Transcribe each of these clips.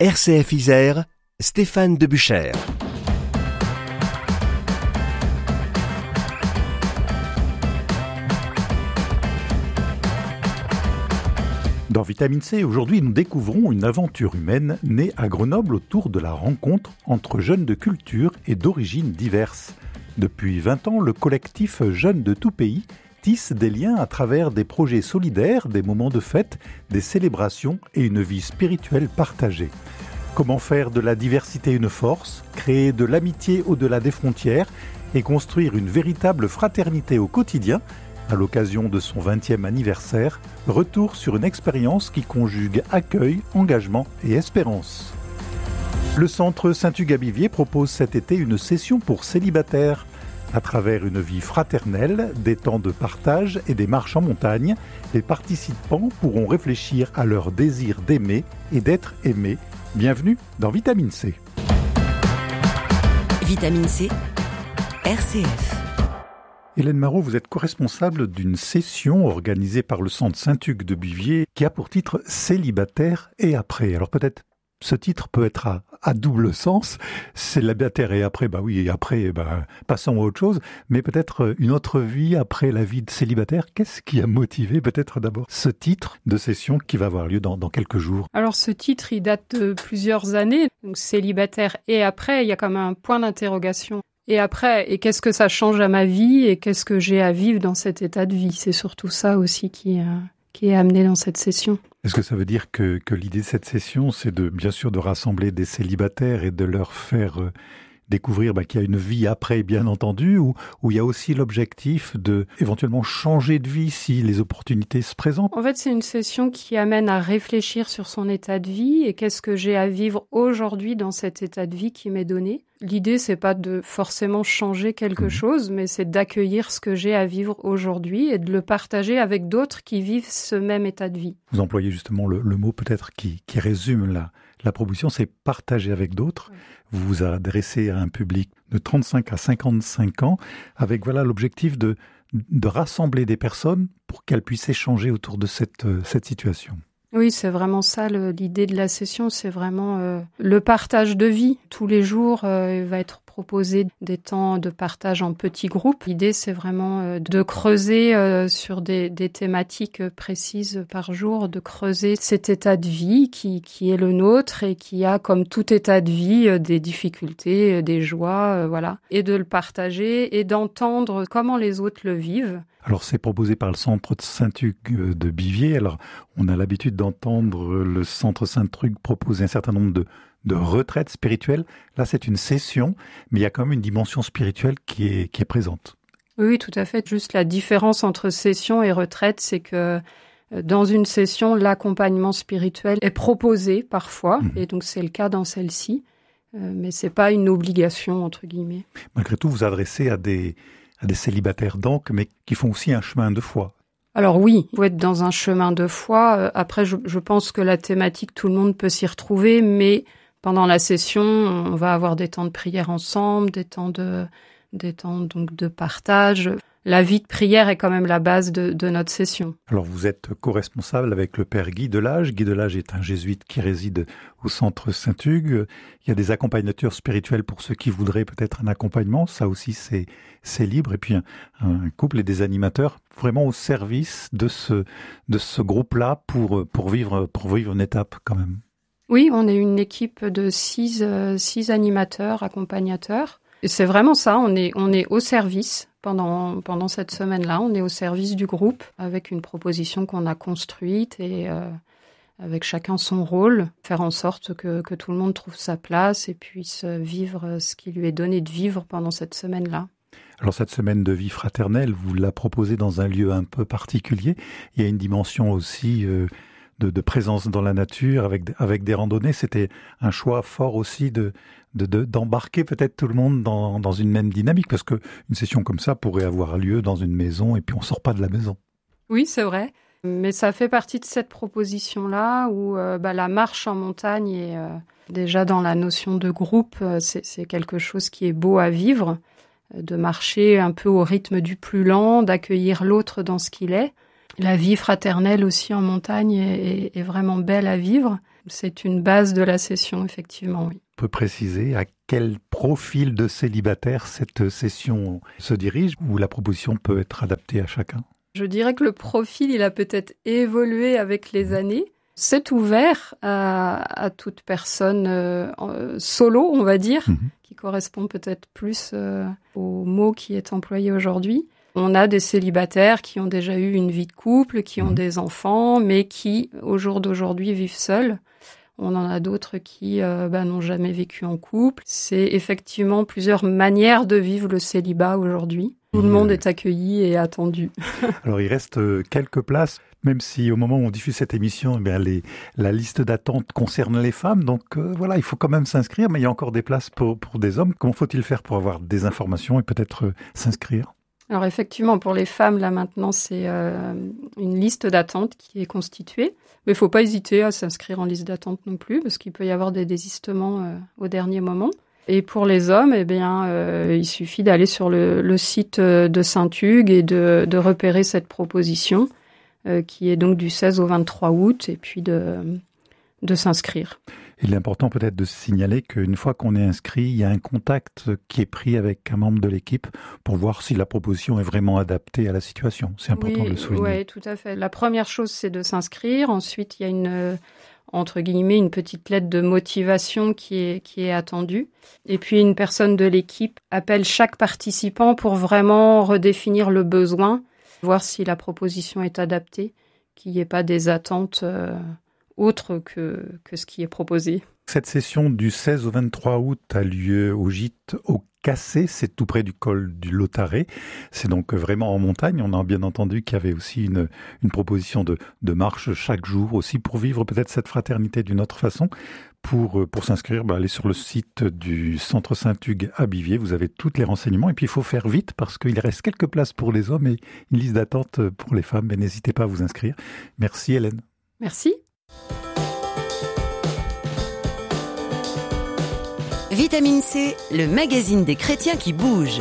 RCF Isère, Stéphane Debuchère. Dans Vitamine C, aujourd'hui, nous découvrons une aventure humaine née à Grenoble autour de la rencontre entre jeunes de cultures et d'origines diverses. Depuis 20 ans, le collectif Jeunes de tout pays tisse des liens à travers des projets solidaires, des moments de fête, des célébrations et une vie spirituelle partagée. Comment faire de la diversité une force, créer de l'amitié au-delà des frontières et construire une véritable fraternité au quotidien? À l'occasion de son 20e anniversaire, retour sur une expérience qui conjugue accueil, engagement et espérance. Le centre Saint-Hugues-à-Bivier propose cet été une session pour célibataires. À travers une vie fraternelle, des temps de partage et des marches en montagne, les participants pourront réfléchir à leur désir d'aimer et d'être aimés. Bienvenue dans Vitamine C. Vitamine C, RCF. Hélène Marot, vous êtes co-responsable d'une session organisée par le centre Saint-Hugues-de-Bivier qui a pour titre « Célibataire et après ». Alors peut-être ce titre peut être à double sens. Célibataire et après, et après, passons à autre chose. Mais peut-être une autre vie après la vie de célibataire. Qu'est-ce qui a motivé peut-être d'abord ce titre de session qui va avoir lieu dans quelques jours? Alors ce titre, il date de plusieurs années. Donc célibataire et après, il y a comme un point d'interrogation. Et après, et qu'est-ce que ça change à ma vie et qu'est-ce que j'ai à vivre dans cet état de vie? C'est surtout ça aussi qui est amené dans cette session. Est-ce que ça veut dire que l'idée de cette session, c'est bien sûr de rassembler des célibataires et de leur faire découvrir qu'il y a une vie après, bien entendu, ou il y a aussi l'objectif de éventuellement changer de vie si les opportunités se présentent? En fait, c'est une session qui amène à réfléchir sur son état de vie et qu'est-ce que j'ai à vivre aujourd'hui dans cet état de vie qui m'est donné. L'idée, c'est pas de forcément changer quelque chose, mais c'est d'accueillir ce que j'ai à vivre aujourd'hui et de le partager avec d'autres qui vivent ce même état de vie. Vous employez justement le mot peut-être qui résume la proposition, c'est partager avec d'autres. Oui. Vous vous adressez à un public de 35 à 55 ans avec l'objectif de rassembler des personnes pour qu'elles puissent échanger autour de cette situation. Oui, c'est vraiment ça l'idée de la session, c'est vraiment le partage de vie. Tous les jours, il va être proposé des temps de partage en petits groupes. L'idée, c'est vraiment de creuser sur des thématiques précises par jour, de creuser cet état de vie qui est le nôtre et qui a, comme tout état de vie, des difficultés, des joies, et de le partager et d'entendre comment les autres le vivent. Alors, c'est proposé par le centre Saint-Hugues-de-Bivier. Alors, on a l'habitude d'entendre le centre Saint-Hugues proposer un certain nombre de retraites spirituelles. Là, c'est une session, mais il y a quand même une dimension spirituelle qui est présente. Oui, tout à fait. Juste la différence entre session et retraite, c'est que dans une session, l'accompagnement spirituel est proposé parfois, et donc c'est le cas dans celle-ci, mais c'est pas une obligation, entre guillemets. Malgré tout, vous adressez à des célibataires donc, mais qui font aussi un chemin de foi. Alors oui, il faut être dans un chemin de foi. Après, je pense que la thématique, tout le monde peut s'y retrouver, mais pendant la session, on va avoir des temps de prière ensemble, des temps donc de partage. La vie de prière est quand même la base de notre session. Alors vous êtes co-responsable avec le père Guy Delage. Guy Delage est un jésuite qui réside au centre Saint-Hugues. Il y a des accompagnateurs spirituels pour ceux qui voudraient peut-être un accompagnement. Ça aussi, c'est libre. Et puis un couple et des animateurs vraiment au service de ce groupe-là pour vivre une étape quand même. Oui, on est une équipe de 6 animateurs, accompagnateurs. Et c'est vraiment ça, on est au service pendant cette semaine-là. On est au service du groupe avec une proposition qu'on a construite et avec chacun son rôle, faire en sorte que tout le monde trouve sa place et puisse vivre ce qui lui est donné de vivre pendant cette semaine-là. Alors cette semaine de vie fraternelle, vous la proposez dans un lieu un peu particulier. Il y a une dimension aussi de présence dans la nature avec des randonnées. C'était un choix fort aussi d'embarquer peut-être tout le monde dans une même dynamique, parce que une session comme ça pourrait avoir lieu dans une maison et puis on sort pas de la maison. Oui, c'est vrai. Mais ça fait partie de cette proposition-là où la marche en montagne est déjà dans la notion de groupe. C'est quelque chose qui est beau à vivre, de marcher un peu au rythme du plus lent, d'accueillir l'autre dans ce qu'il est. La vie fraternelle aussi en montagne est vraiment belle à vivre. C'est une base de la session, effectivement, oui. On peut préciser à quel profil de célibataire cette session se dirige, ou la proposition peut être adaptée à chacun? Je dirais que le profil, il a peut-être évolué avec les années. C'est ouvert à toute personne solo, on va dire, qui correspond peut-être plus au mot qui est employé aujourd'hui. On a des célibataires qui ont déjà eu une vie de couple, qui ont des enfants, mais qui, au jour d'aujourd'hui, vivent seuls. On en a d'autres qui n'ont jamais vécu en couple. C'est effectivement plusieurs manières de vivre le célibat aujourd'hui. Tout le monde est accueilli et attendu. Alors, il reste quelques places, même si au moment où on diffuse cette émission, la liste d'attente concerne les femmes. Donc voilà, il faut quand même s'inscrire, mais il y a encore des places pour des hommes. Comment faut-il faire pour avoir des informations et peut-être s'inscrire? Alors effectivement, pour les femmes, là maintenant, c'est une liste d'attente qui est constituée. Mais il ne faut pas hésiter à s'inscrire en liste d'attente non plus, parce qu'il peut y avoir des désistements au dernier moment. Et pour les hommes, il suffit d'aller sur le site de Saint-Hugues et de repérer cette proposition, qui est donc du 16 au 23 août, et puis de s'inscrire. Il est important peut-être de signaler qu'une fois qu'on est inscrit, il y a un contact qui est pris avec un membre de l'équipe pour voir si la proposition est vraiment adaptée à la situation. C'est important de le souligner. Oui, tout à fait. La première chose, c'est de s'inscrire. Ensuite, il y a entre guillemets, une petite lettre de motivation qui est attendue. Et puis, une personne de l'équipe appelle chaque participant pour vraiment redéfinir le besoin, voir si la proposition est adaptée, qu'il n'y ait pas des attentes autre que ce qui est proposé. Cette session du 16 au 23 août a lieu au gîte au Cassé, c'est tout près du col du Lautaret. C'est donc vraiment en montagne. On a bien entendu qu'il y avait aussi une proposition de marche chaque jour aussi pour vivre peut-être cette fraternité d'une autre façon. Pour s'inscrire, allez sur le site du Centre Saint-Hugues à Bivier. Vous avez tous les renseignements. Et puis, il faut faire vite parce qu'il reste quelques places pour les hommes et une liste d'attente pour les femmes. Mais n'hésitez pas à vous inscrire. Merci Hélène. Merci. Vitamine C, le magazine des chrétiens qui bougent.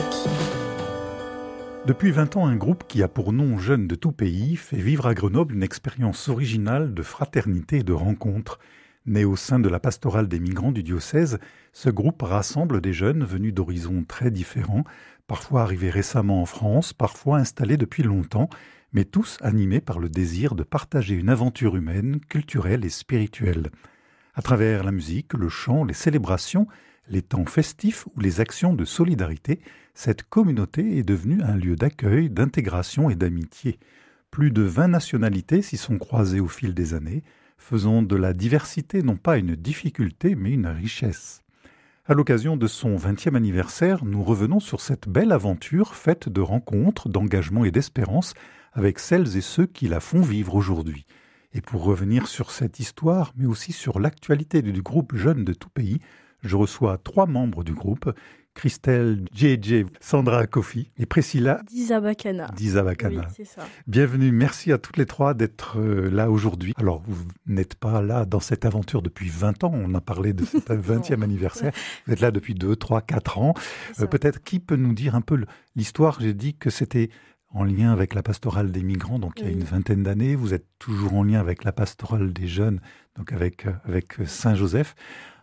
Depuis 20 ans, un groupe qui a pour nom Jeunes de tout pays fait vivre à Grenoble une expérience originale de fraternité et de rencontre. Né au sein de la pastorale des migrants du diocèse, ce groupe rassemble des jeunes venus d'horizons très différents, parfois arrivés récemment en France, parfois installés depuis longtemps, mais tous animés par le désir de partager une aventure humaine, culturelle et spirituelle. À travers la musique, le chant, les célébrations, les temps festifs ou les actions de solidarité, cette communauté est devenue un lieu d'accueil, d'intégration et d'amitié. Plus de 20 nationalités s'y sont croisées au fil des années, faisant de la diversité non pas une difficulté mais une richesse. À l'occasion de son 20e anniversaire, nous revenons sur cette belle aventure faite de rencontres, d'engagement et d'espérance avec celles et ceux qui la font vivre aujourd'hui. Et pour revenir sur cette histoire, mais aussi sur l'actualité du groupe Jeunes de tout pays, je reçois 3 membres du groupe, Christelle, JJ, Sandra Kofi et Priscilla Dizabakana. Oui, c'est ça. Bienvenue, merci à toutes les 3 d'être là aujourd'hui. Alors, vous n'êtes pas là dans cette aventure depuis 20 ans, on a parlé de cet 20e anniversaire. Vous êtes là depuis 2, 3, 4 ans. Peut-être qui peut nous dire un peu l'histoire? J'ai dit que c'était en lien avec la pastorale des migrants, donc il y a une vingtaine d'années. Vous êtes toujours en lien avec la pastorale des jeunes, donc avec Saint-Joseph.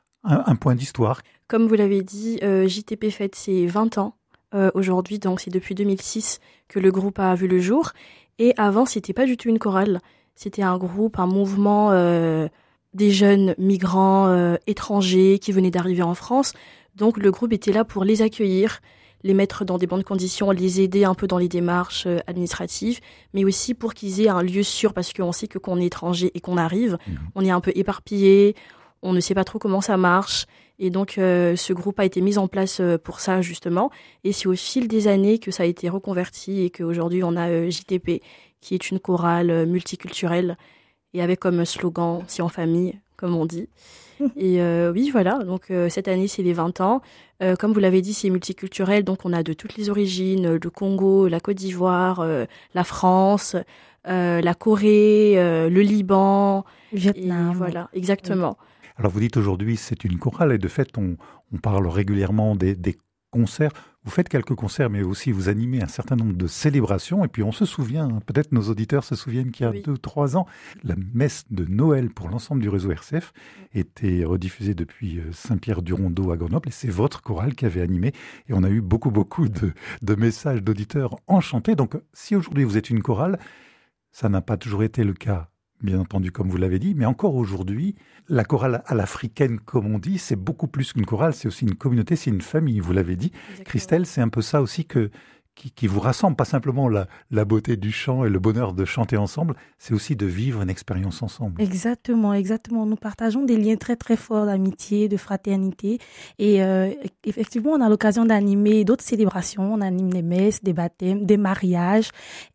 Un point d'histoire. Comme vous l'avez dit, JTP fête ses 20 ans aujourd'hui, donc c'est depuis 2006 que le groupe a vu le jour. Et avant, c'était pas du tout une chorale. C'était un groupe, un mouvement des jeunes migrants étrangers qui venaient d'arriver en France. Donc le groupe était là pour les accueillir, les mettre dans des bonnes conditions, les aider un peu dans les démarches administratives, mais aussi pour qu'ils aient un lieu sûr, parce qu'on sait que quand on est étranger et qu'on arrive, on est un peu éparpillé, on ne sait pas trop comment ça marche. Et donc, ce groupe a été mis en place pour ça, justement. Et c'est au fil des années que ça a été reconverti et qu'aujourd'hui, on a JTP, qui est une chorale multiculturelle et avec comme slogan « Si en famille », comme on dit. Et oui, voilà. Donc, cette année, c'est les 20 ans. Comme vous l'avez dit, c'est multiculturel. Donc, on a de toutes les origines, le Congo, la Côte d'Ivoire, la France, la Corée, le Liban. Vietnam. Et voilà, exactement. Oui. Alors vous dites aujourd'hui c'est une chorale et de fait on parle régulièrement des concerts. vous faites quelques concerts, mais aussi vous animez un certain nombre de célébrations. Et puis on se souvient, peut-être nos auditeurs se souviennent qu'il y a 2 ou 3 ans, la messe de Noël pour l'ensemble du réseau RCF était rediffusée depuis Saint-Pierre-du-Rondeau à Grenoble. Et c'est votre chorale qui avait animé. Et on a eu beaucoup de messages d'auditeurs enchantés. Donc si aujourd'hui vous êtes une chorale, ça n'a pas toujours été le cas, bien entendu, comme vous l'avez dit, mais encore aujourd'hui, la chorale à l'africaine, comme on dit, c'est beaucoup plus qu'une chorale, c'est aussi une communauté, c'est une famille, vous l'avez dit. Exactement. Christelle, c'est un peu ça aussi qui vous rassemble, pas simplement la beauté du chant et le bonheur de chanter ensemble, c'est aussi de vivre une expérience ensemble. Exactement. Nous partageons des liens très très forts d'amitié, de fraternité. Et effectivement, on a l'occasion d'animer d'autres célébrations. On anime des messes, des baptêmes, des mariages.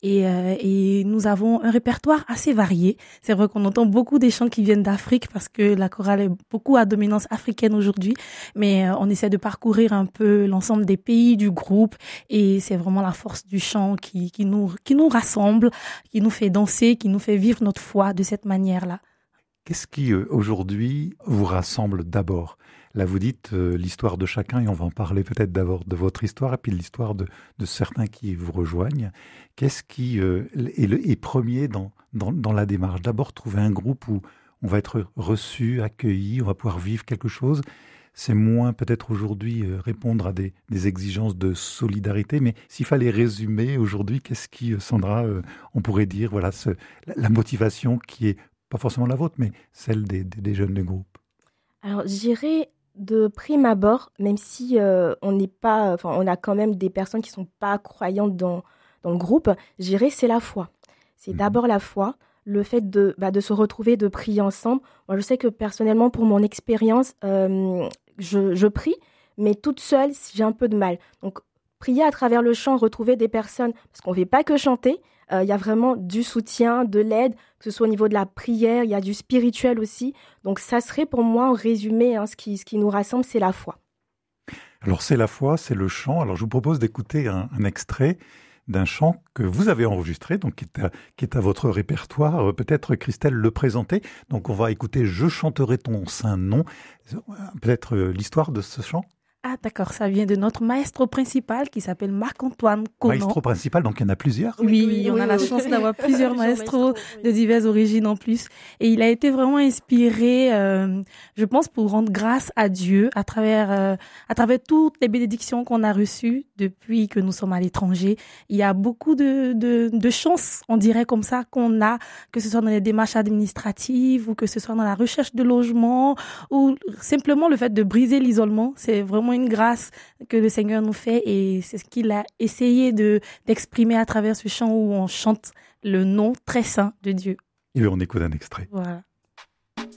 Et nous avons un répertoire assez varié. C'est vrai qu'on entend beaucoup des chants qui viennent d'Afrique parce que la chorale est beaucoup à dominance africaine aujourd'hui. Mais on essaie de parcourir un peu l'ensemble des pays du groupe. Et c'est vraiment la force du chant qui nous rassemble, qui nous fait danser, qui nous fait vivre notre foi de cette manière-là. Qu'est-ce qui, aujourd'hui, vous rassemble d'abord ? Là, vous dites l'histoire de chacun, et on va en parler peut-être d'abord de votre histoire, et puis l'histoire de certains qui vous rejoignent. Qu'est-ce qui est premier dans la démarche ? D'abord, trouver un groupe où on va être reçu, accueilli, on va pouvoir vivre quelque chose. C'est moins peut-être aujourd'hui répondre à des exigences de solidarité, mais s'il fallait résumer aujourd'hui, qu'est-ce qui, Sandra, on pourrait dire, voilà, la motivation qui est pas forcément la vôtre, mais celle des jeunes du groupe. Alors, je dirais de prime abord, même si on a quand même des personnes qui sont pas croyantes dans le groupe, je dirais c'est la foi. C'est d'abord la foi. Le fait de se retrouver, de prier ensemble. Moi, je sais que personnellement, pour mon expérience, je prie, mais toute seule, j'ai un peu de mal. Donc, prier à travers le chant, retrouver des personnes, parce qu'on ne fait pas que chanter, il y a vraiment du soutien, de l'aide, que ce soit au niveau de la prière, il y a du spirituel aussi. Donc, ça serait pour moi, en résumé, ce qui nous rassemble, c'est la foi. Alors, c'est la foi, c'est le chant. Alors, je vous propose d'écouter un extrait d'un chant que vous avez enregistré, donc qui est à votre répertoire. Peut-être, Christelle, le présenter. Donc, on va écouter « Je chanterai ton saint nom ». Peut-être l'histoire de ce chant ? Ah d'accord, ça vient de notre maestro principal qui s'appelle Marc-Antoine Conan. Maestro principal, donc il y en a plusieurs. Oui, on a la chance d'avoir plusieurs maestros de diverses origines en plus. Et il a été vraiment inspiré, je pense, pour rendre grâce à Dieu à travers toutes les bénédictions qu'on a reçues depuis que nous sommes à l'étranger. Il y a beaucoup de chances, on dirait comme ça, qu'on a, que ce soit dans les démarches administratives ou que ce soit dans la recherche de logement ou simplement le fait de briser l'isolement. C'est vraiment une grâce que le Seigneur nous fait et c'est ce qu'il a essayé d'exprimer à travers ce chant où on chante le nom très saint de Dieu. Et bien on écoute un extrait. Voilà.